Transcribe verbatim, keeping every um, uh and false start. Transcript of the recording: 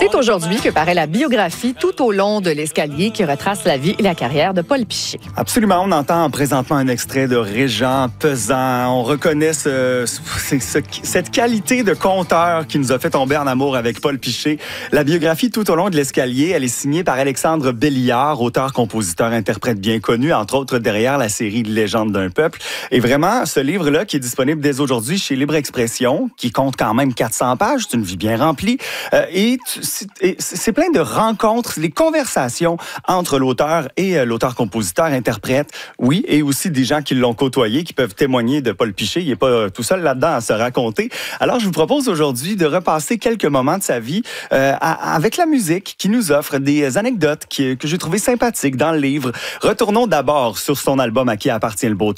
C'est aujourd'hui que paraît la biographie Tout au long de l'escalier qui retrace la vie et la carrière de Paul Piché. Absolument. On entend présentement un extrait de Régent pesant. On reconnaît ce, ce, ce, cette qualité de conteur qui nous a fait tomber en amour avec Paul Piché. La biographie Tout au long de l'escalier, elle est signée par Alexandre Béliard, auteur, compositeur, interprète bien connu, entre autres derrière la série Légende d'un peuple. Et vraiment, ce livre-là qui est disponible dès aujourd'hui chez Libre Expression, qui compte quand même quatre cents pages, c'est une vie bien remplie, euh, et c'est plein de rencontres, les conversations entre l'auteur et euh, l'auteur-compositeur-interprète, oui, et aussi des gens qui l'ont côtoyé, qui peuvent témoigner de Paul Piché. Il n'est pas tout seul là-dedans à se raconter. Alors, je vous propose aujourd'hui de repasser quelques moments de sa vie euh, à, avec la musique qui nous offre des anecdotes qui, que j'ai trouvées sympathiques dans le livre. Retournons d'abord sur son album À qui appartient le beau